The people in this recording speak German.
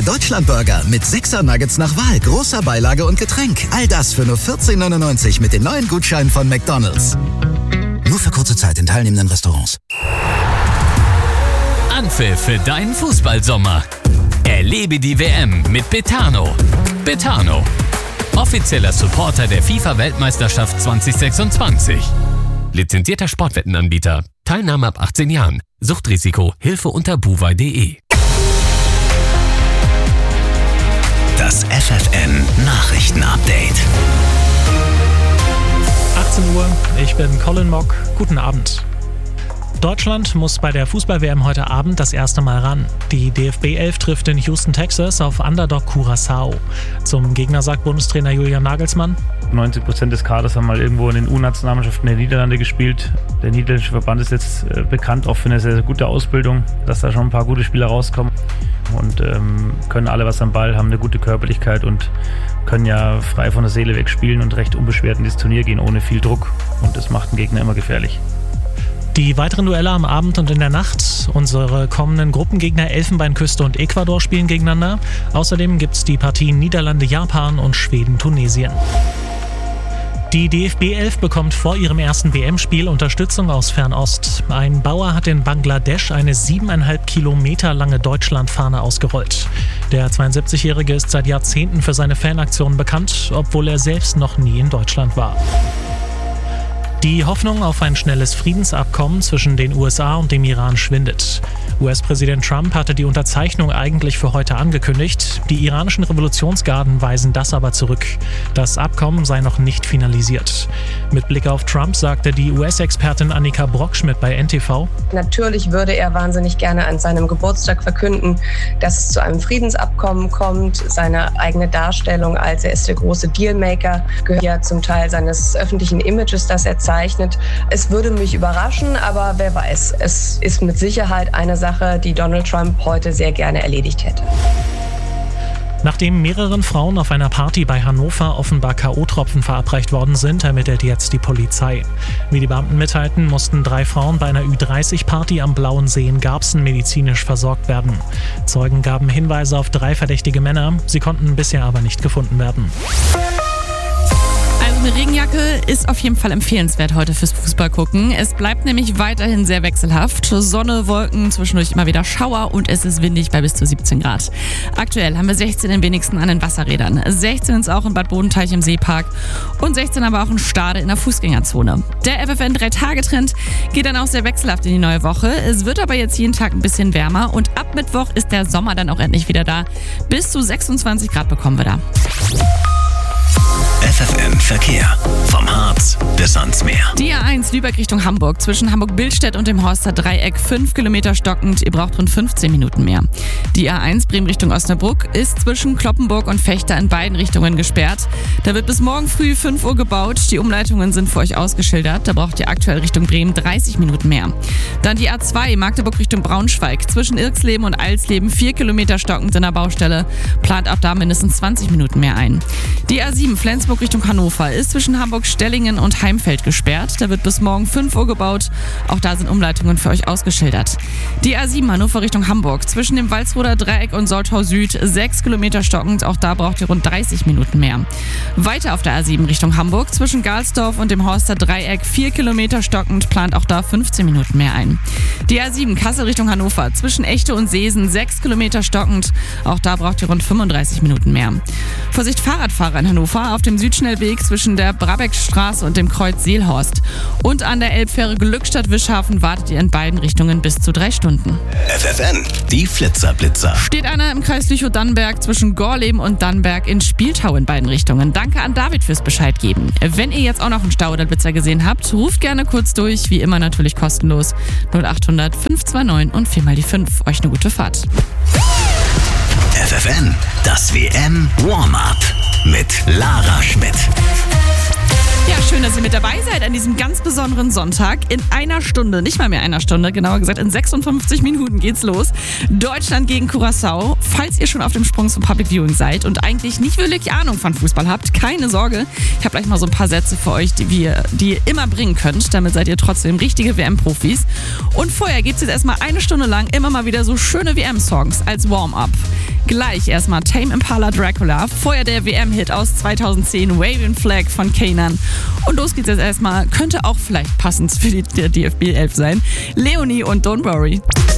Deutschlandburger mit 6er Nuggets nach Wahl, großer Beilage und Getränk. All das für nur 14,99 mit den neuen Gutscheinen von McDonald's. Nur für kurze Zeit in teilnehmenden Restaurants. Anpfiff für deinen Fußballsommer. Erlebe die WM mit Betano. Betano, offizieller Supporter der FIFA-Weltmeisterschaft 2026. Lizenzierter Sportwettenanbieter. Teilnahme ab 18 Jahren. Suchtrisiko. Hilfe unter buwei.de. Das FFN Nachrichtenupdate. 18 Uhr, ich bin Colin Mock. Guten Abend. Deutschland muss bei der Fußball-WM heute Abend das erste Mal ran. Die DFB 11 trifft in Houston, Texas auf Underdog Curaçao. Zum Gegner sagt Bundestrainer Julian Nagelsmann: 90% des Kaders haben mal irgendwo in den U-Nationalmannschaften der Niederlande gespielt. Der niederländische Verband ist jetzt bekannt auch für eine sehr, sehr gute Ausbildung, dass da schon ein paar gute Spieler rauskommen und können alle was am Ball, haben eine gute Körperlichkeit und können ja frei von der Seele weg spielen und recht unbeschwert in dieses Turnier gehen, ohne viel Druck. Und das macht den Gegner immer gefährlich. Die weiteren Duelle am Abend und in der Nacht. Unsere kommenden Gruppengegner Elfenbeinküste und Ecuador spielen gegeneinander. Außerdem gibt es die Partien Niederlande-Japan und Schweden-Tunesien. Die DFB 11 bekommt vor ihrem ersten WM-Spiel Unterstützung aus Fernost. Ein Bauer hat in Bangladesch eine 7,5 Kilometer lange Deutschlandfahne ausgerollt. Der 72-Jährige ist seit Jahrzehnten für seine Fanaktionen bekannt, obwohl er selbst noch nie in Deutschland war. Die Hoffnung auf ein schnelles Friedensabkommen zwischen den USA und dem Iran schwindet. US-Präsident Trump hatte die Unterzeichnung eigentlich für heute angekündigt. Die iranischen Revolutionsgarden weisen das aber zurück. Das Abkommen sei noch nicht finalisiert. Mit Blick auf Trump sagte die US-Expertin Annika Brockschmidt bei NTV: Natürlich würde er wahnsinnig gerne an seinem Geburtstag verkünden, dass es zu einem Friedensabkommen kommt. Seine eigene Darstellung als er ist der große Dealmaker gehört ja zum Teil seines öffentlichen Images, das er zeigt. Es würde mich überraschen, aber wer weiß. Es ist mit Sicherheit eine Sache, die Donald Trump heute sehr gerne erledigt hätte. Nachdem mehreren Frauen auf einer Party bei Hannover offenbar K.O.-Tropfen verabreicht worden sind, ermittelt jetzt die Polizei. Wie die Beamten mitteilten, mussten 3 Frauen bei einer Ü30-Party am Blauen See in Garbsen medizinisch versorgt werden. Zeugen gaben Hinweise auf 3 verdächtige Männer. Sie konnten bisher aber nicht gefunden werden. Eine Regenjacke ist auf jeden Fall empfehlenswert heute fürs Fußball gucken. Es bleibt nämlich weiterhin sehr wechselhaft. Sonne, Wolken, zwischendurch immer wieder Schauer und es ist windig bei bis zu 17 Grad. Aktuell haben wir 16 den wenigsten an den Wasserrädern. 16 ist auch in Bad Bodenteich im Seepark und 16 aber auch in Stade in der Fußgängerzone. Der FFN 3-Tage-Trend geht dann auch sehr wechselhaft in die neue Woche. Es wird aber jetzt jeden Tag ein bisschen wärmer und ab Mittwoch ist der Sommer dann auch endlich wieder da. Bis zu 26 Grad bekommen wir da. FFN Verkehr. Vom Harz bis ans Meer. Die A1 Lübeck Richtung Hamburg. Zwischen Hamburg-Billstedt und dem Horster Dreieck 5 Kilometer stockend. Ihr braucht rund 15 Minuten mehr. Die A1 Bremen Richtung Osnabrück ist zwischen Cloppenburg und Vechta in beiden Richtungen gesperrt. Da wird bis morgen früh 5 Uhr gebaut. Die Umleitungen sind für euch ausgeschildert. Da braucht ihr aktuell Richtung Bremen 30 Minuten mehr. Dann die A2 Magdeburg Richtung Braunschweig. Zwischen Irksleben und Alsleben 4 Kilometer stockend in der Baustelle. Plant auch da mindestens 20 Minuten mehr ein. Die A7 Flensburg Richtung Hannover ist zwischen Hamburg-Stellingen und Heimfeld gesperrt. Da wird bis morgen 5 Uhr gebaut. Auch da sind Umleitungen für euch ausgeschildert. Die A7 Hannover Richtung Hamburg. Zwischen dem Walsroder Dreieck und Soltau Süd 6 Kilometer stockend. Auch da braucht ihr rund 30 Minuten mehr. Weiter auf der A7 Richtung Hamburg. Zwischen Galsdorf und dem Horster Dreieck 4 Kilometer stockend. Plant auch da 15 Minuten mehr ein. Die A7 Kassel Richtung Hannover. Zwischen Echte und Seesen 6 Kilometer stockend. Auch da braucht ihr rund 35 Minuten mehr. Vorsicht Fahrradfahrer in Hannover auf dem Südschnellweg zwischen der Brabeckstraße und dem Kreuz Seelhorst. Und an der Elbfähre Glückstadt-Wischhafen wartet ihr in beiden Richtungen bis zu 3 Stunden. FFN, die Flitzerblitzer. Steht einer im Kreis Lüchow-Dannenberg zwischen Gorleben und Dannenberg in Spieltau in beiden Richtungen. Danke an David fürs Bescheid geben. Wenn ihr jetzt auch noch einen Stau oder Blitzer gesehen habt, ruft gerne kurz durch. Wie immer natürlich kostenlos. 0800 529 und 4 mal die 5. Euch eine gute Fahrt. FFN, das WM-Warm-Up mit Lara Schmidt. Ja, schön, dass ihr mit dabei seid an diesem ganz besonderen Sonntag. In einer Stunde, nicht mal mehr einer Stunde, genauer gesagt in 56 Minuten geht's los. Deutschland gegen Curaçao. Falls ihr schon auf dem Sprung zum Public Viewing seid und eigentlich nicht wirklich Ahnung von Fußball habt, keine Sorge. Ich habe gleich mal so ein paar Sätze für euch, die ihr immer bringen könnt. Damit seid ihr trotzdem richtige WM-Profis. Und vorher gibt's jetzt erstmal eine Stunde lang immer mal wieder so schöne WM-Songs als Warm-Up. Gleich erstmal Tame Impala Dracula, vorher der WM-Hit aus 2010 Waving Flag von Kanan. Und los geht's jetzt erstmal, könnte auch vielleicht passend für die DFB 11 sein, Leonie und Don't Worry.